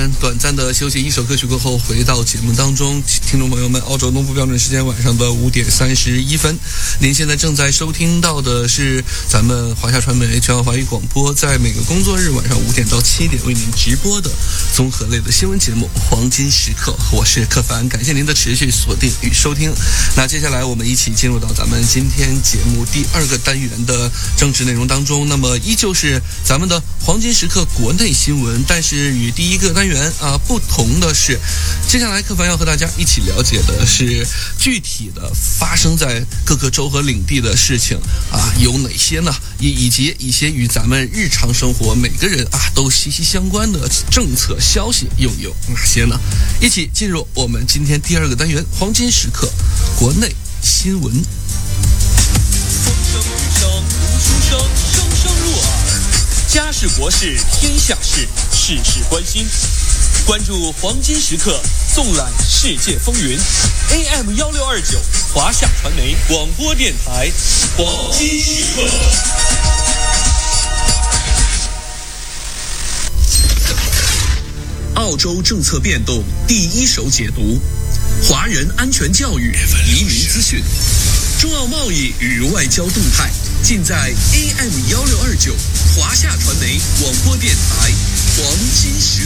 短暂的休息一首歌曲过后，回到节目当中，听众朋友们，澳洲东部标准时间晚上的5点31分，您现在正在收听到的是咱们华夏传媒全澳华语广播，在每个工作日晚上5点到7点为您直播的综合类的新闻节目《黄金时刻》，我是柯凡，感谢您的持续锁定与收听。那接下来我们一起进入到咱们今天节目第2个单元的正式内容当中，那么依旧是咱们的黄金时刻国内新闻，但是与第1个单元不同的是，接下来柯凡要和大家一起了解的是具体的发生在各个州和领地的事情有哪些呢？以及一些与咱们日常生活每个人都息息相关的政策消息又有哪些呢？一起进入我们今天第2个单元黄金时刻国内新闻。 风声雨声读书声，声声入耳。家事国事天下事，事事关心。关注黄金时刻，纵览世界风云。AM 1629，华夏传媒广播电台，黄金时刻。 澳洲政策变动第一手解读，华人安全教育、移民资讯，中澳贸易与外交动态，尽在 AM 1629华夏传媒广播电台黄金时刻。